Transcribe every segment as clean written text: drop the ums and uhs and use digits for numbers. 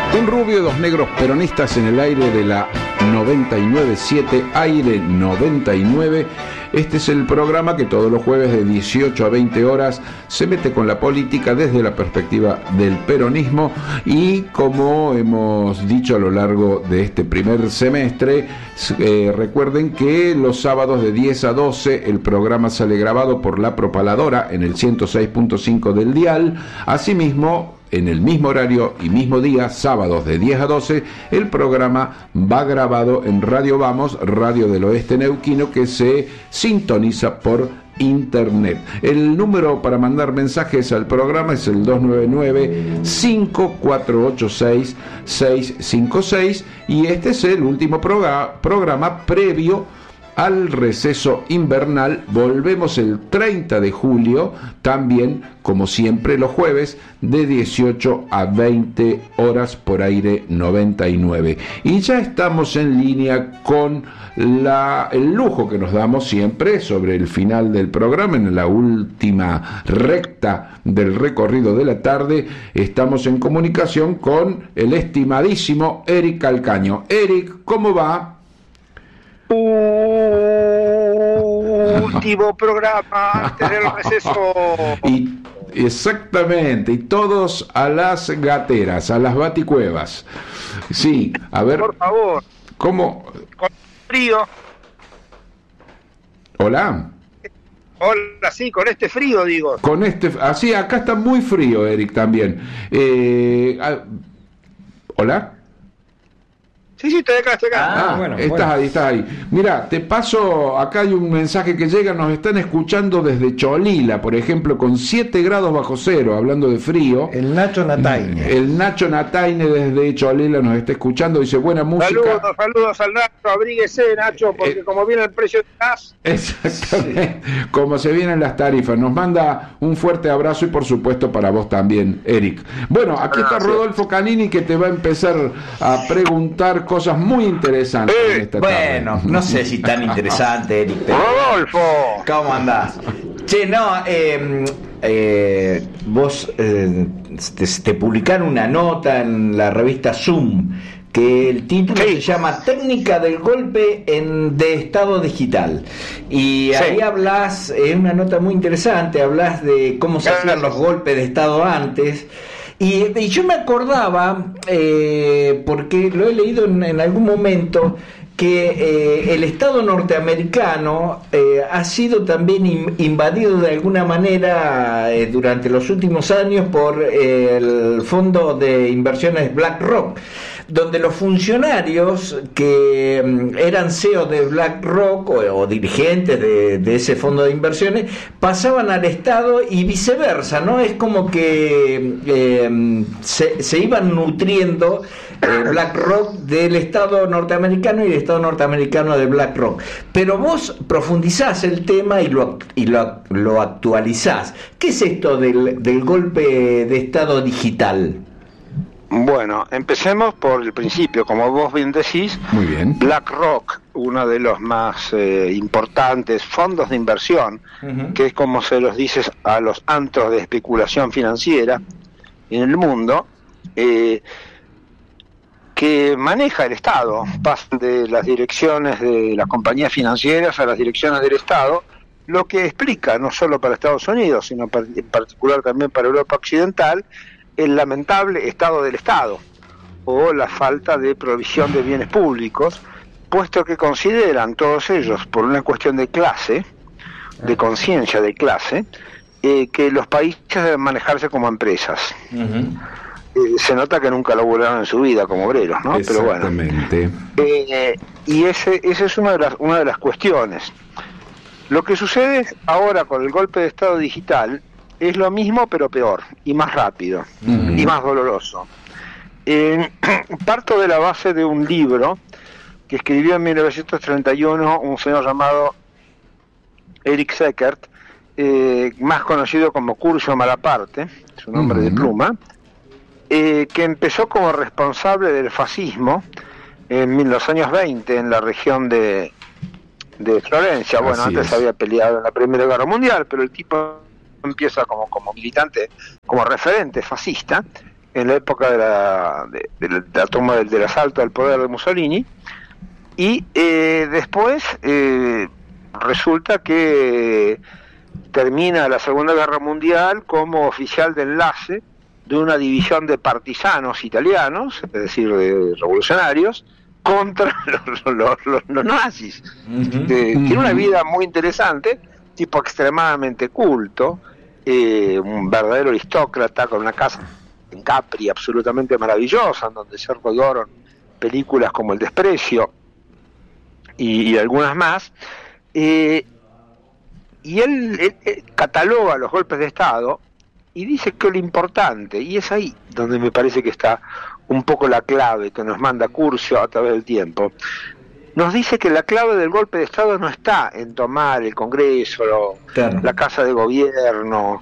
Un rubio y dos negros peronistas en el aire de la 99.7, Aire 99. Este es el programa que todos los jueves de 18 a 20 horas se mete con la política desde la perspectiva del peronismo, y como hemos dicho a lo largo de este primer semestre, recuerden que los sábados de 10 a 12 el programa sale grabado por La Propaladora en el 106.5 del dial. Asimismo, en el mismo horario y mismo día, sábados de 10 a 12, el programa va grabado en Radio Vamos, Radio del Oeste Neuquino, que se sintoniza por internet. El número para mandar mensajes al programa es el 299-5486-656, y este es el último programa previo al receso invernal. Volvemos el 30 de julio, también como siempre los jueves de 18 a 20 horas por Aire 99. Y ya estamos en línea con el lujo que nos damos siempre sobre el final del programa, en la última recta del recorrido de la tarde. Estamos en comunicación con el estimadísimo Eric Calcaño. Eric, ¿cómo va? Último programa antes del receso. Exactamente, y todos a las gateras, a las baticuevas. Sí, a ver. Por favor. ¿Cómo? Con frío. Hola. Hola, sí, con este frío, digo. Así, acá está muy frío, Eric, también. Hola. Sí, estoy acá. Bueno, estás ahí. Mira, te paso, acá hay un mensaje que llega, nos están escuchando desde Cholila, por ejemplo, con 7 grados bajo cero, hablando de frío. El Nacho Nataine. El Nacho Nataine desde Cholila nos está escuchando, dice buena música. Saludos al Nacho, abríguese, Nacho, porque como viene el precio del gas. Exactamente, sí. Como se vienen las tarifas. Nos manda un fuerte abrazo, y por supuesto para vos también, Eric. Bueno, aquí está Rodolfo Canini, que te va a empezar a preguntar cosas muy interesantes en esta tarde. Bueno, no sé si tan interesante, Eric. ¡Rodolfo! ¿Cómo andás? Che, no, vos te publicaron una nota en la revista Zoom, que el título se llama Técnica del golpe de Estado digital, y ahí hablas, es una nota muy interesante, hablas de cómo se hacían los golpes de Estado antes. Y yo me acordaba, porque lo he leído en algún momento, que el Estado norteamericano ha sido también invadido de alguna manera durante los últimos años por el fondo de inversiones BlackRock, donde los funcionarios que eran CEO de BlackRock o dirigentes de ese fondo de inversiones pasaban al Estado y viceversa, ¿no? Es como que se iban nutriendo BlackRock del Estado norteamericano y el Estado norteamericano de BlackRock. Pero vos profundizás el tema y lo actualizás. ¿Qué es esto del golpe de Estado digital? Bueno, empecemos por el principio. Como vos bien decís, muy bien. BlackRock, uno de los más importantes fondos de inversión, que es como se los dice a los antros de especulación financiera en el mundo, que maneja el Estado, pasan de las direcciones de las compañías financieras a las direcciones del Estado, lo que explica, no solo para Estados Unidos, sino en particular también para Europa Occidental, el lamentable estado del Estado, o la falta de provisión de bienes públicos, puesto que consideran todos ellos, por una cuestión de clase, de conciencia de clase, que los países deben manejarse como empresas. Se nota que nunca laburaron en su vida como obreros, ¿no? Exactamente. Pero bueno, y esa es una de las cuestiones. Lo que sucede ahora con el golpe de Estado digital es lo mismo pero peor, y más rápido, y más doloroso. Parto de la base de un libro que escribió en 1931 un señor llamado Eric Seckert, más conocido como Curcio Malaparte, su nombre de pluma, que empezó como responsable del fascismo en los años 20 en la región de Florencia. Bueno, Así antes es. había peleado en la Primera Guerra Mundial, pero el tipo empieza como militante, como referente fascista, en la época de la toma del asalto al poder de Mussolini, y después resulta que termina la Segunda Guerra Mundial como oficial de enlace de una división de partisanos italianos, es decir, de revolucionarios, contra los nazis. Tiene una vida muy interesante, tipo extremadamente culto, un verdadero aristócrata con una casa en Capri absolutamente maravillosa, en donde se rodaron películas como El Desprecio y algunas más, y él cataloga los golpes de Estado y dice que lo importante, y es ahí donde me parece que está un poco la clave que nos manda Curcio a través del tiempo, nos dice que la clave del golpe de Estado no está en tomar el Congreso, claro, la Casa de Gobierno,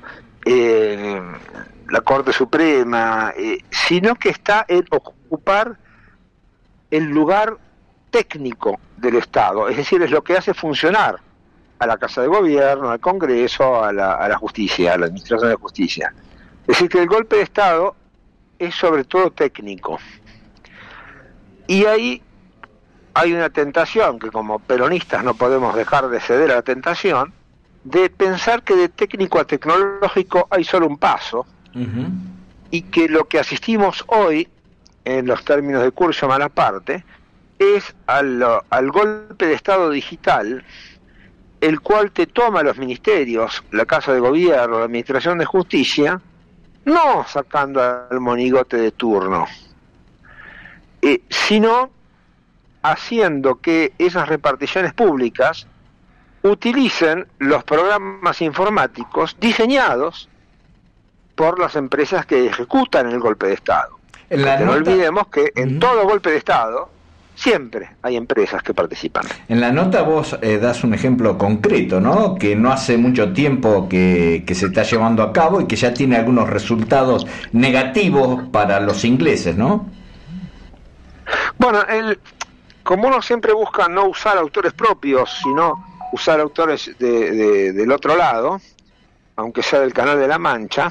la Corte Suprema, sino que está en ocupar el lugar técnico del Estado, es decir, es lo que hace funcionar a la Casa de Gobierno, al Congreso, a la justicia, a la Administración de Justicia. Es decir, que el golpe de Estado es sobre todo técnico. Y ahí hay una tentación, que como peronistas no podemos dejar de ceder a la tentación, de pensar que de técnico a tecnológico hay solo un paso, y que lo que asistimos hoy, en los términos de Curcio Malaparte, es al golpe de Estado digital, el cual te toma los ministerios, la Casa de Gobierno, la Administración de Justicia, no sacando al monigote de turno, sino haciendo que esas reparticiones públicas utilicen los programas informáticos diseñados por las empresas que ejecutan el golpe de Estado. No olvidemos que en todo golpe de Estado siempre hay empresas que participan. En la nota vos das un ejemplo concreto, ¿no? Que no hace mucho tiempo que se está llevando a cabo y que ya tiene algunos resultados negativos para los ingleses, ¿no? Bueno, como uno siempre busca no usar autores propios, sino usar autores del otro lado, aunque sea del Canal de la Mancha,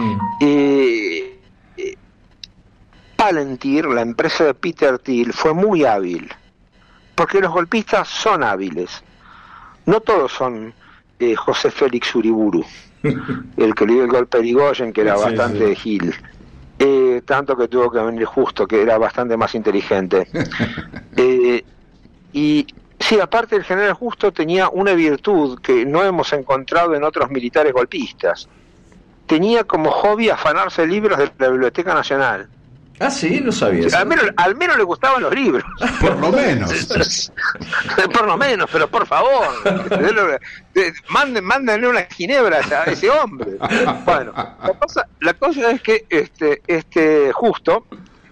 Palantir, la empresa de Peter Thiel, fue muy hábil, porque los golpistas son hábiles. No todos son José Félix Uriburu, el que le dio el golpe de Irigoyen, que era bastante gil, tanto que tuvo que venir Justo, que era bastante más inteligente. Y sí, aparte el general Justo tenía una virtud que no hemos encontrado en otros militares golpistas. Tenía como hobby afanarse libros de la Biblioteca Nacional. Ah, sí, no sabía. Al menos le gustaban los libros. Por lo menos. Por lo menos, pero por favor. Mándenle una ginebra a ese hombre. Bueno, la cosa es que este Justo,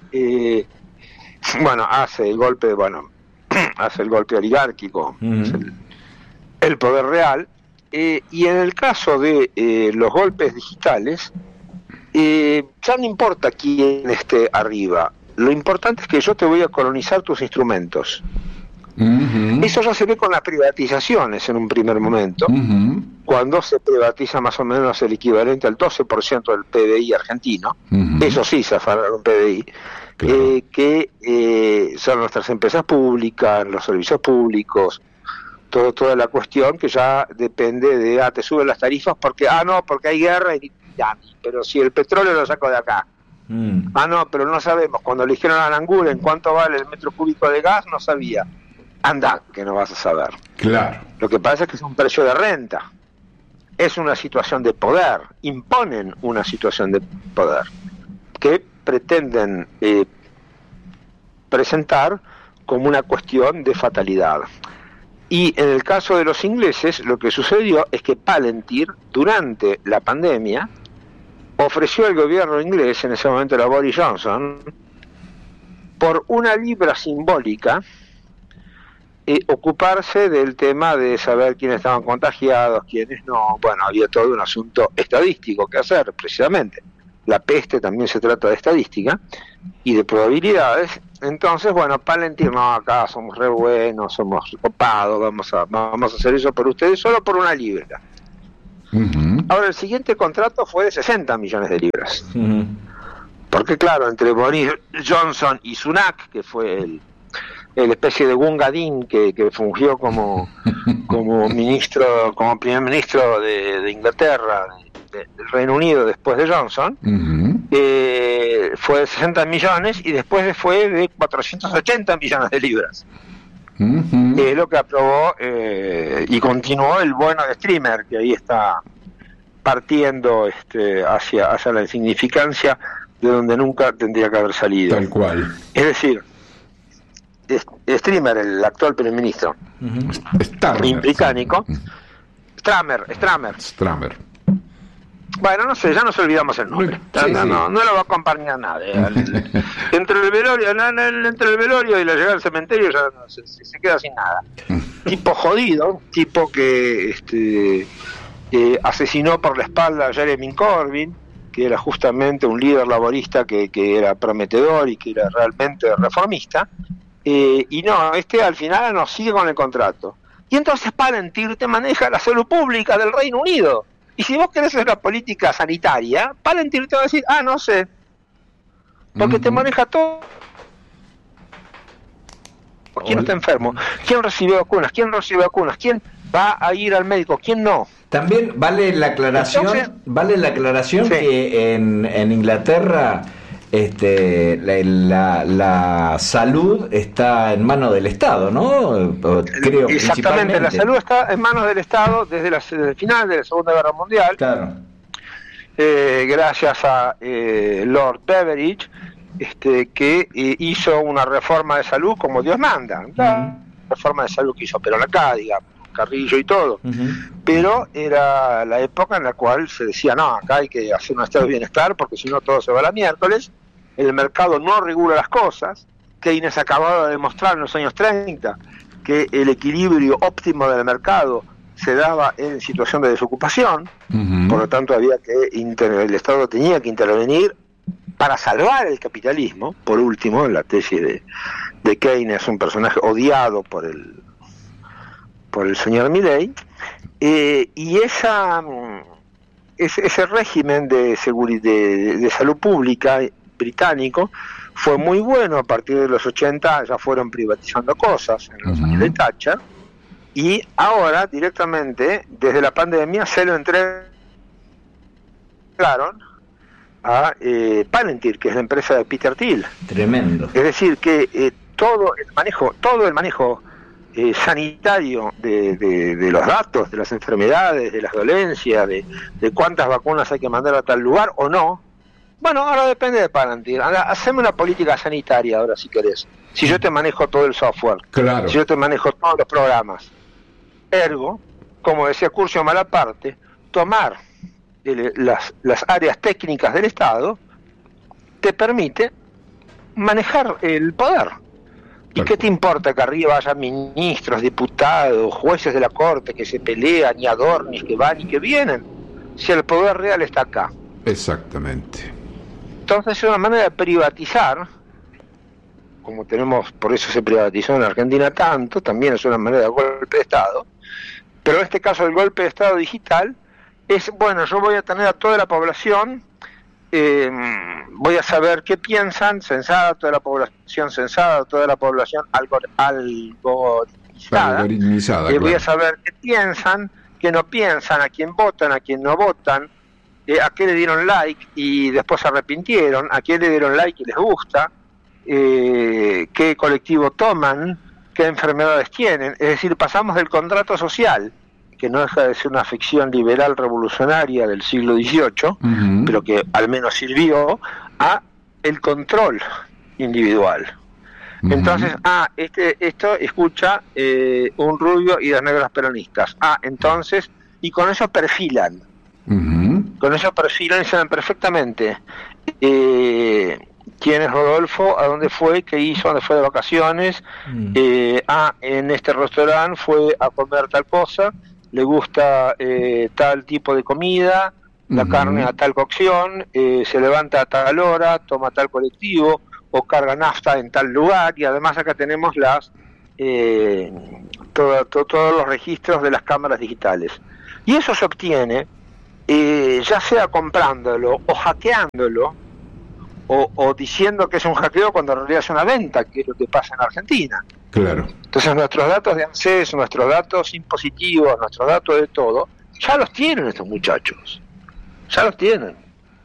hace el golpe, oligárquico, el poder real, y en el caso de los golpes digitales, ya no importa quién esté arriba, lo importante es que yo te voy a colonizar tus instrumentos. Eso ya se ve con las privatizaciones en un primer momento, cuando se privatiza más o menos el equivalente al 12% del PBI argentino, eso sí, zafaron PBI, claro, que son nuestras empresas públicas, los servicios públicos, toda la cuestión que ya depende de, te suben las tarifas porque hay guerra y ya, pero si el petróleo lo saco de acá. Pero no sabemos. Cuando le dijeron a Anangul en cuánto vale el metro cúbico de gas, no sabía. Anda, que no vas a saber. Claro. Lo que pasa es que es un precio de renta. Es una situación de poder. Imponen una situación de poder que pretenden presentar como una cuestión de fatalidad. Y en el caso de los ingleses, lo que sucedió es que Palantir, durante la pandemia, ofreció al gobierno inglés, en ese momento era Boris Johnson, por una libra simbólica, ocuparse del tema de saber quiénes estaban contagiados, quiénes no. Bueno, había todo un asunto estadístico que hacer, precisamente. La peste también se trata de estadística y de probabilidades. Entonces, Palantir, no, acá somos re buenos, somos copados, vamos a hacer eso por ustedes, solo por una libra. Ahora, el siguiente contrato fue de 60 millones de libras. Porque claro, entre Boris Johnson y Sunak, que fue el especie de Gunga Din que fungió como ministro, como primer ministro de Inglaterra, del Reino Unido después de Johnson, fue de 60 millones y después fue de 480 millones de libras. Es lo que aprobó y continuó el bueno de Streamer, que ahí está partiendo hacia la insignificancia de donde nunca tendría que haber salido. Tal cual. Es decir, Streamer, el actual primer ministro británico, Stramer. Bueno, no sé, ya nos olvidamos el nombre. No lo va a acompañar nadie. Entre el velorio y la llegada al cementerio ya se queda sin nada. Tipo jodido, tipo que asesinó por la espalda a Jeremy Corbyn, que era justamente un líder laborista que era prometedor y que era realmente reformista. Y no, al final no sigue con el contrato. Y entonces Palantir te maneja la salud pública del Reino Unido. Y si vos querés hacer una política sanitaria, Palantir te va a decir, no sé, porque te maneja todo. ¿Quién está enfermo? ¿Quién recibe vacunas? ¿Quién recibe vacunas? ¿Quién va a ir al médico? ¿Quién no? También vale la aclaración, sí, que en Inglaterra la salud está en manos del Estado, ¿no? Creo, exactamente, la salud está en manos del Estado desde el final de la Segunda Guerra Mundial. Claro. Gracias a Lord Beveridge, que hizo una reforma de salud como Dios manda. La reforma de salud que hizo Perón acá, digamos, Carrillo y todo. Pero era la época en la cual se decía, no, acá hay que hacer un estado de bienestar porque si no todo se va a la miércoles. El mercado no regula las cosas. Keynes acababa de demostrar en los años 30 que el equilibrio óptimo del mercado se daba en situación de desocupación, por lo tanto había el Estado tenía que intervenir para salvar el capitalismo. Por último, la tesis de Keynes, un personaje odiado por el señor Milley, y ese régimen de salud pública británico fue muy bueno. A partir de los 80 ya fueron privatizando cosas en los años de Thatcher, y ahora directamente desde la pandemia se lo entregaron a Palantir, que es la empresa de Peter Thiel. Tremendo. Es decir que todo el manejo sanitario de los datos, de las enfermedades, de las dolencias, de cuántas vacunas hay que mandar a tal lugar o no. Bueno, ahora depende de Palantir. Ahora, haceme una política sanitaria ahora si querés. Si yo te manejo todo el software, claro, si yo te manejo todos los programas. Ergo, como decía Curcio Malaparte, tomar las áreas técnicas del Estado te permite manejar el poder. ¿Y qué te importa que arriba haya ministros, diputados, jueces de la corte que se pelean y adornis que van y que vienen? Si el poder real está acá. Exactamente. Entonces es una manera de privatizar, como tenemos, por eso se privatizó en Argentina tanto, también es una manera de golpe de Estado, pero en este caso el golpe de Estado digital es, bueno, yo voy a tener a toda la población, voy a saber qué piensan, censada toda la población, algoritmizada, claro. Voy a saber qué piensan, qué no piensan, a quién votan, a quién no votan, a qué le dieron like y después se arrepintieron, a quién le dieron like y les gusta, qué colectivo toman, qué enfermedades tienen. Es decir, pasamos del contrato social, que no deja de ser una ficción liberal revolucionaria del siglo XVIII, pero que al menos sirvió, a el control individual. Entonces, esto escucha un rubio y dos negras peronistas. Entonces, y con eso perfilan. Con eso perfilan y saben perfectamente quién es Rodolfo, a dónde fue, qué hizo, dónde fue de vacaciones, en este restaurante fue a comer tal cosa, le gusta tal tipo de comida, la carne a tal cocción, se levanta a tal hora, toma tal colectivo o carga nafta en tal lugar, y además acá tenemos todos los registros de las cámaras digitales. Y eso se obtiene ya sea comprándolo o hackeándolo o diciendo que es un hackeo cuando en realidad es una venta, que es lo que pasa en Argentina. Claro. Entonces nuestros datos de ANSES, nuestros datos impositivos, nuestros datos de todo, ya los tienen estos muchachos. Ya los tienen.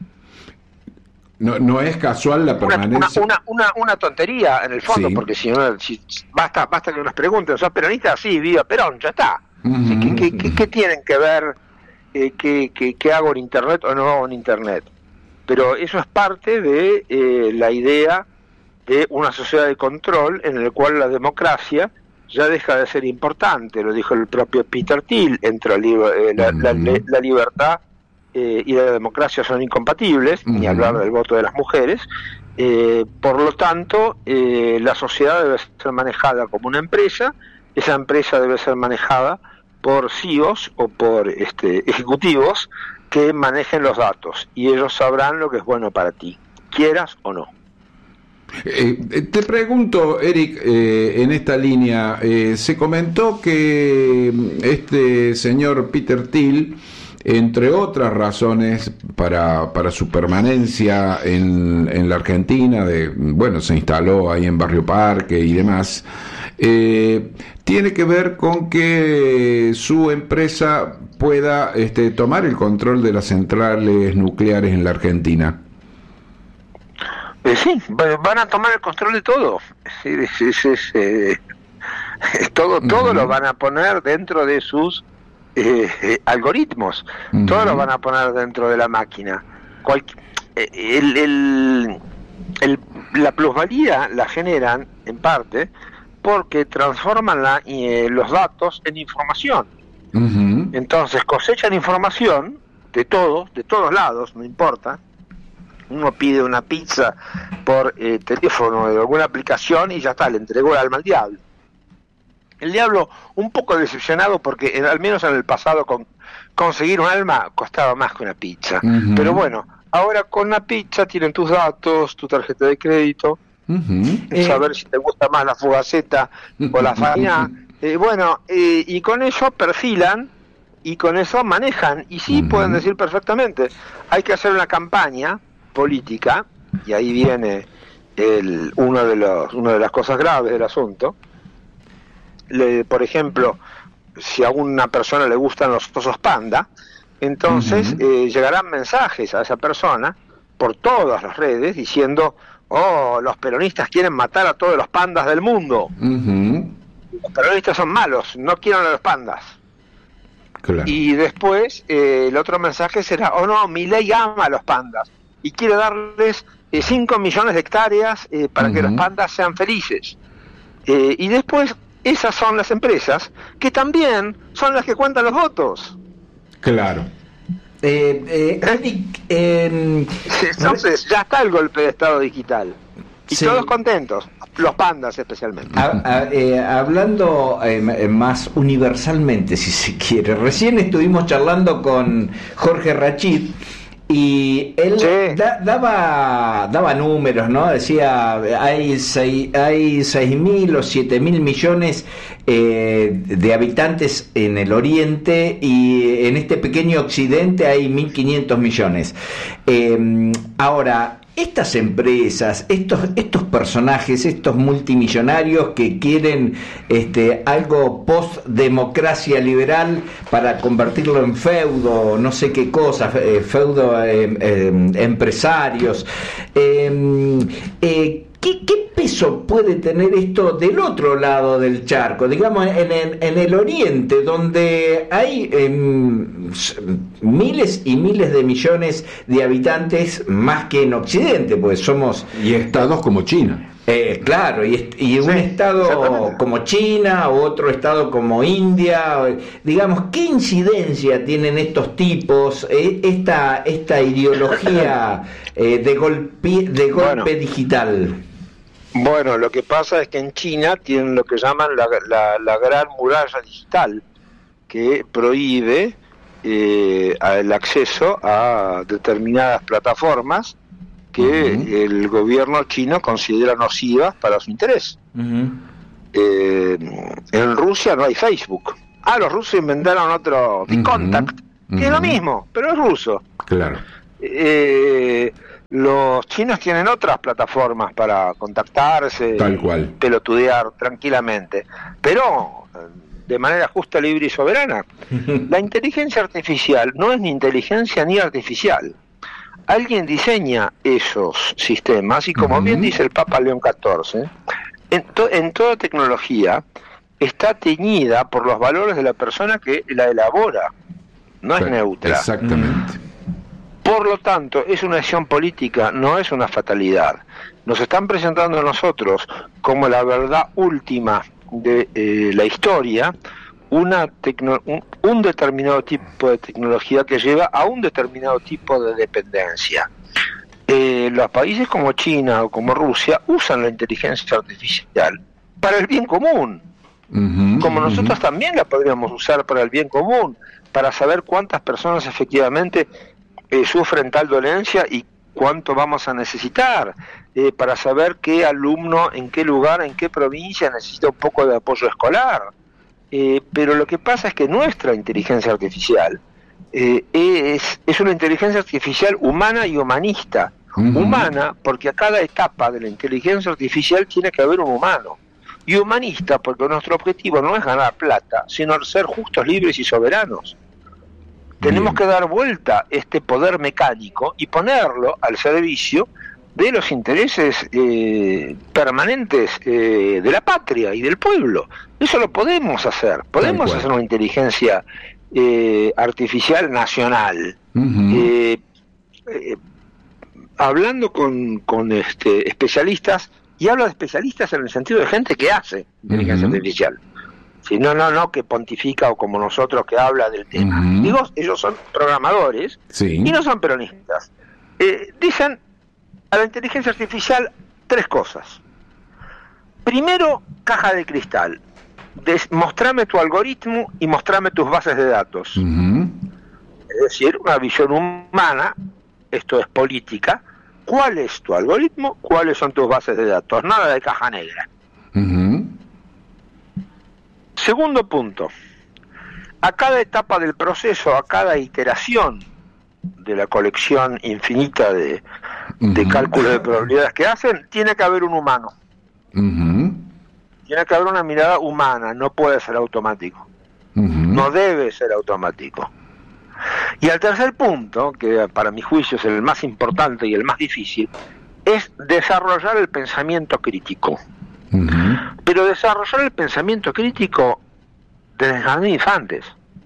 No es casual la permanencia. Una tontería en el fondo, sí. porque si basta que nos pregunten, ¿sos peronista? Sí, viva Perón, ya está. Uh-huh. ¿Qué tienen que ver qué hago en Internet o no hago en Internet? Pero eso es parte de la idea de una sociedad de control en la cual la democracia ya deja de ser importante, lo dijo el propio Peter Thiel, entre la libertad y la democracia son incompatibles, ni hablar del voto de las mujeres, por lo tanto la sociedad debe ser manejada como una empresa, esa empresa debe ser manejada por CEOs o por ejecutivos que manejen los datos, y ellos sabrán lo que es bueno para ti, quieras o no. Te pregunto, Eric, en esta línea, se comentó que este señor Peter Thiel, entre otras razones para su permanencia en la Argentina, se instaló ahí en Barrio Parque y demás, tiene que ver con que su empresa pueda tomar el control de las centrales nucleares en la Argentina. Sí, van a tomar el control de todo. Todo lo van a poner dentro de sus algoritmos. Todo lo van a poner dentro de la máquina. La plusvalía la generan en parte porque transforman los datos en información. Entonces cosechan información de todos lados, no importa. Uno pide una pizza por teléfono de alguna aplicación y ya está, le entregó el alma al diablo. El diablo un poco decepcionado porque al menos en el pasado conseguir un alma costaba más que una pizza. Pero bueno, ahora con la pizza tienen tus datos, tu tarjeta de crédito, saber si te gusta más la fugaceta o la farina. Y con eso perfilan y con eso manejan. Y sí, pueden decir perfectamente, hay que hacer una campaña política, y ahí viene una de las cosas graves del asunto. Por ejemplo, si a una persona le gustan los osos panda, entonces llegarán mensajes a esa persona por todas las redes diciendo: oh, los peronistas quieren matar a todos los pandas del mundo. Los peronistas son malos, no quieren a los pandas. Claro. Y después el otro mensaje será: oh no, Milei ama a los pandas y quiere darles 5 millones de hectáreas para que los pandas sean felices. Y después esas son las empresas que también son las que cuentan los votos. Claro. Entonces ya está el golpe de Estado digital. Y todos contentos, los pandas especialmente. Hablando más universalmente, si se quiere, recién estuvimos charlando con Jorge Rachid y él daba números, ¿no? Decía, hay 6.000 o 7.000 millones de habitantes en el oriente, y en este pequeño occidente hay 1.500 millones. Ahora, estas empresas, estos personajes, estos multimillonarios que quieren algo post-democracia liberal para convertirlo en feudo, no sé qué cosa, feudo empresarios, ¿qué peso puede tener esto del otro lado del charco? Digamos, en el oriente, donde hay miles y miles de millones de habitantes más que en occidente, pues somos... Y estados como China. Claro, y un estado como China, o otro estado como India, digamos, ¿qué incidencia tienen estos tipos, esta ideología de golpe digital? Bueno, lo que pasa es que en China tienen lo que llaman la gran muralla digital, que prohíbe el acceso a determinadas plataformas que el gobierno chino considera nocivas para su interés. En Rusia no hay Facebook. Los rusos inventaron otro, VKontakte, que es lo mismo, pero es ruso. Claro. Los chinos tienen otras plataformas para contactarse, tal cual, pelotudear tranquilamente, pero de manera justa, libre y soberana. La inteligencia artificial no es ni inteligencia ni artificial. Alguien diseña esos sistemas y, como bien dice el Papa León XIV, en toda tecnología está teñida por los valores de la persona que la elabora, no es neutra. Exactamente. Por lo tanto, es una acción política, no es una fatalidad. Nos están presentando a nosotros como la verdad última de la historia, un determinado tipo de tecnología que lleva a un determinado tipo de dependencia. Los países como China o como Rusia usan la inteligencia artificial para el bien común, como nosotros también la podríamos usar para el bien común, para saber cuántas personas efectivamente sufren tal dolencia y cuánto vamos a necesitar, para saber qué alumno, en qué lugar, en qué provincia necesita un poco de apoyo escolar. Pero lo que pasa es que nuestra inteligencia artificial es una inteligencia artificial humana y humanista. Humana porque a cada etapa de la inteligencia artificial tiene que haber un humano, y humanista porque nuestro objetivo no es ganar plata, sino ser justos, libres y soberanos. Tenemos que dar vuelta este poder mecánico y ponerlo al servicio de los intereses permanentes de la patria y del pueblo. Eso lo podemos hacer. Podemos hacer una inteligencia artificial nacional. Hablando con especialistas, y hablo de especialistas en el sentido de gente que hace inteligencia artificial. Si no que pontifica o como nosotros que habla del tema. Digo, ellos son programadores y no son peronistas. Dicen a la inteligencia artificial 3 cosas. Primero, caja de cristal. Mostrame tu algoritmo y mostrame tus bases de datos. Es decir, una visión humana, esto es política. ¿Cuál es tu algoritmo? ¿Cuáles son tus bases de datos? Nada de caja negra. Segundo punto, a cada etapa del proceso, a cada iteración de la colección infinita de cálculos de probabilidades que hacen, tiene que haber un humano. Tiene que haber una mirada humana, no puede ser automático. No debe ser automático. Y el tercer punto, que para mi juicio es el más importante y el más difícil, es desarrollar el pensamiento crítico. Pero desarrollar el pensamiento crítico desde jardín de infantes.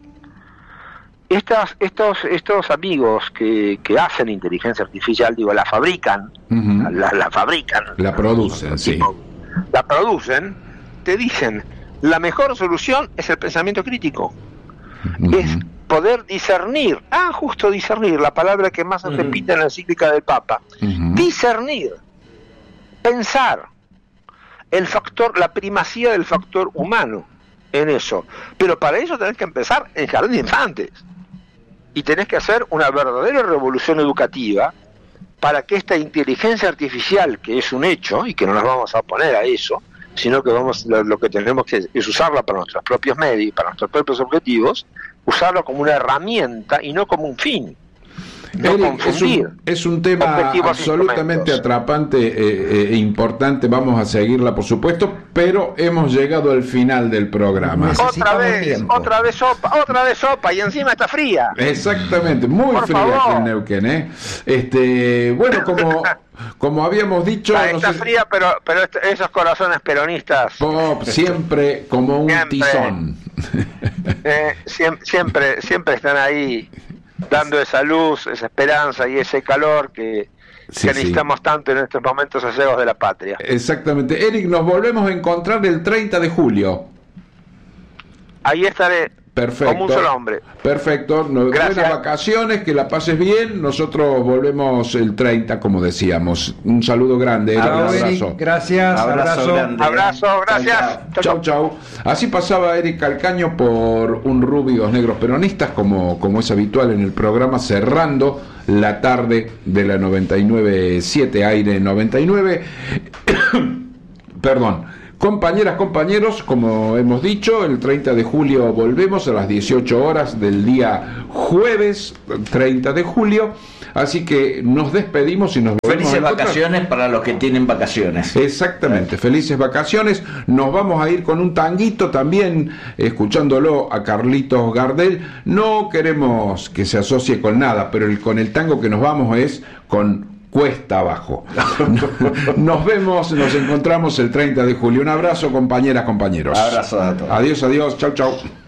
Estos amigos que hacen inteligencia artificial, digo, la fabrican, la fabrican, la producen, la producen, te dicen, la mejor solución es el pensamiento crítico. Es poder discernir, justo discernir, la palabra que más se repite en la encíclica del Papa. Discernir, pensar, la primacía del factor humano en eso. Pero para eso tenés que empezar en jardín de infantes. Y tenés que hacer una verdadera revolución educativa para que esta inteligencia artificial, que es un hecho, y que no nos vamos a oponer a eso, sino que lo que tenemos que es usarla para nuestros propios medios, para nuestros propios objetivos, usarlo como una herramienta y no como un fin. No confundir. Es un tema absolutamente atrapante e importante. Vamos a seguirla, por supuesto, pero hemos llegado al final del programa. Otra vez sopa y encima está fría. Exactamente, muy por fría favor. aquí en Neuquén, bueno, como habíamos dicho, está fría, pero esos corazones peronistas siempre como un tizón. Siempre están ahí dando esa luz, esa esperanza y ese calor que necesitamos tanto en estos momentos ciegos de la patria. Exactamente. Eric, nos volvemos a encontrar el 30 de julio. Ahí estaré. Perfecto. Como un solo hombre. Perfecto. Buenas vacaciones, que la pases bien. Nosotros volvemos el 30, como decíamos. Un saludo grande. Un abrazo. Eric, gracias. Abrazo, gracias. Chau. Así pasaba Eric Calcaño por un Rubios Negros Peronistas, como es habitual en el programa, cerrando la tarde de la 99.7 Aire 99. Perdón. Compañeras, compañeros, como hemos dicho, el 30 de julio volvemos a las 18 horas del día jueves 30 de julio. Así que nos despedimos y nos volvemos Felices a encontrar. vacaciones para los que tienen vacaciones. Exactamente, felices vacaciones. Nos vamos a ir con un tanguito también, escuchándolo a Carlitos Gardel. No queremos que se asocie con nada, pero con el tango que nos vamos es con Cuesta Abajo. Nos vemos, nos encontramos el 30 de julio. Un abrazo, compañeras, compañeros. Abrazo a todos. Adiós, adiós, chau, chau.